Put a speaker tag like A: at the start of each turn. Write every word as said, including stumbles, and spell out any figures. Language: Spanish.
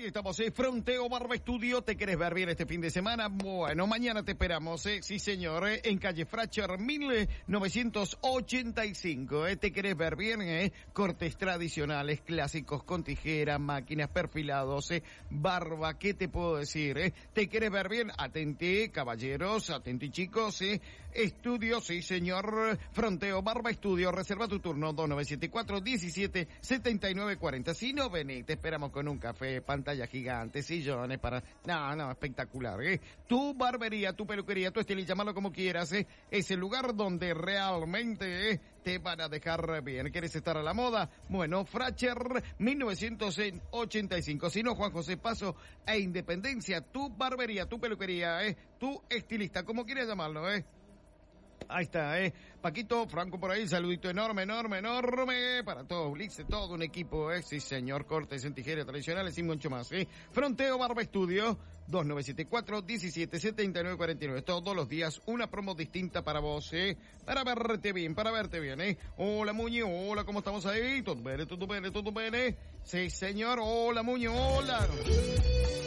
A: estamos, ¿eh? Fronteo Barba Estudio. ¿Te querés ver bien este fin de semana? Bueno, mañana te esperamos, ¿eh? Sí, señor, ¿eh? En calle Fracher, mil novecientos ochenta y cinco, ¿eh? ¿Te querés ver bien, eh? Cortes tradicionales, clásicos con tijera, máquinas, perfilados, ¿eh? Barba, ¿qué te puedo decir, eh? ¿Te querés ver bien? Atenti, caballeros, atenti, chicos, ¿eh? Estudio, sí, señor. Fronteo Barba Estudio. Reserva tu turno, dos nueve siete cuatro, diecisiete, setenta y nueve cuarenta. Si no venís, te esperamos con un café, pantalla gigante, sillones para... No, no, espectacular, ¿eh? Tu barbería, tu peluquería, tu estilo, llamarlo como quieras, ¿eh? Es el lugar donde realmente, ¿eh? Te van a dejar bien. ¿Quieres estar a la moda? Bueno, Fracher, mil novecientos ochenta y cinco. Si no, Juan José Paso e Independencia, tu barbería, tu peluquería, ¿eh? Tu estilista, como quieras llamarlo, ¿eh? Ahí está, eh. Paquito, Franco por ahí, saludito enorme, enorme, enorme para todos, Ulises, todo un equipo, eh. Sí, señor, cortes en tijeras tradicionales y mucho más, eh. Fronteo Barba Estudio, dos nueve siete cuatro, diecisiete, setenta y nueve cuarenta y nueve. Todos los días una promo distinta para vos, eh. Para verte bien, para verte bien, eh. Hola, Muñe, hola, ¿cómo estamos ahí? Todo bien, todo bien, todo bien. Sí, señor, hola, Muñe, hola.